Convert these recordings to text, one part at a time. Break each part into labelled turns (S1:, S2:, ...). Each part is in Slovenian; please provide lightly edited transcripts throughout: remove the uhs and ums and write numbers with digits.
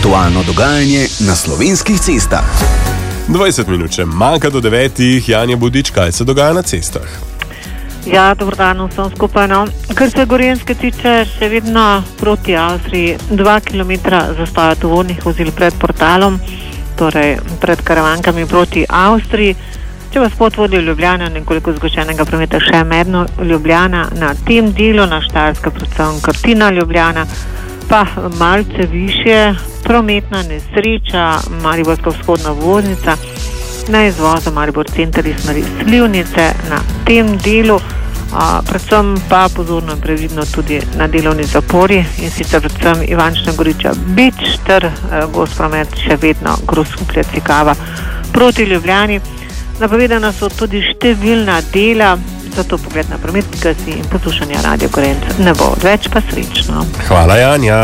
S1: Aktualno dogajanje na slovenskih cestah.
S2: 20 minut še manjka do 9. Janja Budič, kaj se dogaja na cestah?
S3: Ja, dobro dan vsem skupaj. Kar se Gorenjske tiče, še vedno proti Avstriji 2 km zastoja tovornih vozil pred portalom, torej pred Karavankami proti Avstriji. Če vas pot vodi v Ljubljana, nekoliko zgoščenega prometa še medno Ljubljana, na tem delu, na Štajerska, predvsem Krtina Ljubljana, pa malce više prometna nesreča, Mariborska vzhodna voznica, na izvozu Maribor center iz smeri Slivnice, na tem delu, predvsem pa pozorno in previdno tudi na delovni zapori, in sicer predvsem Ivančna Goriča Bič ter gost promet še vedno Grosuplje Cikava proti Ljubljani. Napovedana so tudi številna dela, zato pogled na promet.si in poslušanje Radio Gorenc ne bo odveč, pa srečno.
S2: Hvala, Janja.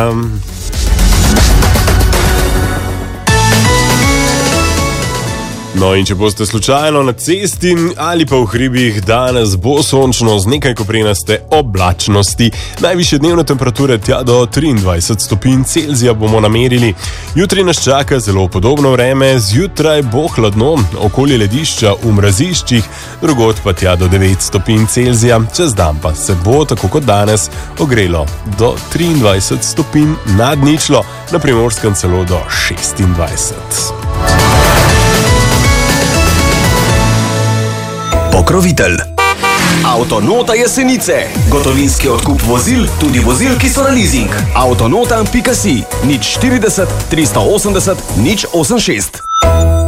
S2: No, in če boste slučajno na cesti ali pa v hribih, danes bo sončno z nekaj koprenaste oblačnosti. Najvišje dnevne temperature tja do 23 stopinj Celzija bomo namerili. Jutri nas čaka zelo podobno vreme, zjutraj bo hladno, okoli ledišča v mraziščih, drugod pa tja do 9 stopinj Celzija. Čez dan pa se bo, tako kot danes, ogrelo do 23 stopinj nad ničlo, na Primorskem celo do 26.
S1: Pokrovitelj. Avtonota Jesenice. Gotovinski odkup vozil, tudi vozil, ki so na leasing. Avtonota.si, 040 380 086.